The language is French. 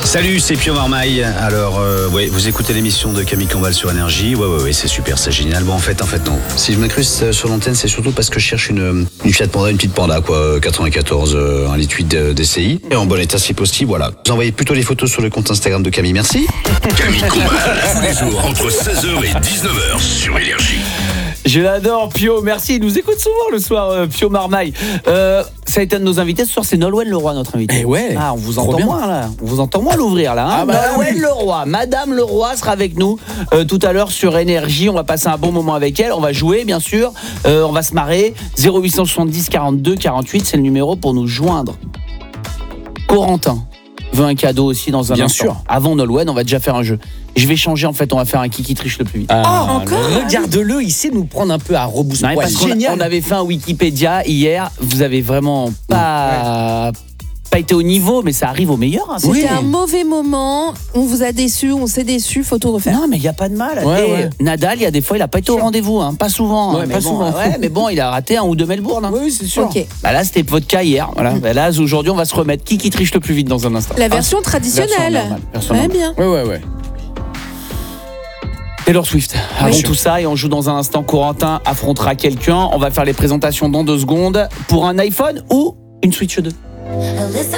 Salut, c'est Pio Marmaille. Alors, vous écoutez l'émission de Camille Combal sur Énergie. Ouais, c'est super, c'est génial. Bon, en fait, non. Si je m'incruste sur l'antenne, c'est surtout parce que je cherche une Fiat Panda, une petite Panda, 94, 1,8 litre DCI. Et en bon état, si possible, voilà. Vous envoyez plutôt les photos sur le compte Instagram de Camille, merci. Camille Combal, tous les jours, entre 16h et 19h sur Énergie. Je l'adore, Pio, merci. Il nous écoute souvent le soir, Pio Marmaille. Ça a été un de nos invités ce soir, c'est Nolwenn Leroy, notre invité. Eh ouais. Ah, on vous entend moins là. On vous entend moins l'ouvrir là. Hein. Nolwenn Leroy, Madame Leroy sera avec nous tout à l'heure sur Énergie. On va passer un bon moment avec elle. On va jouer, bien sûr. On va se marrer. 0870 42 48, c'est le numéro pour nous joindre. Corentin veut un cadeau aussi dans un bien instant. Sûr. Avant Nolwenn, on va déjà faire un jeu. Je vais changer en fait, on va faire un qui triche le plus vite. Encore regarde-le, il sait nous prendre un peu à rebrousse-poil. Parce qu'on avait fait un Wikipédia hier, vous avez vraiment pas été au niveau, mais ça arrive au meilleur. Hein, C'était un mauvais moment, on vous a déçu, on s'est déçu, faut tout refaire. Non, mais il n'y a pas de mal. Nadal, il y a des fois, il n'a pas été au rendez-vous, hein. Pas souvent. Ouais, pas souvent. Ouais, mais bon, il a raté un ou deux Melbourne. Hein. Oui, c'est sûr. Okay. Bah là, c'était votre cas hier. Voilà. Bah là, aujourd'hui, on va se remettre. Qui triche le plus vite dans un instant. La version traditionnelle. Version bien. Ouais. Taylor Swift. Avant tout ça, et on joue dans un instant. Corentin affrontera quelqu'un. On va faire les présentations dans 2 secondes pour un iPhone ou une Switch 2. Alyssa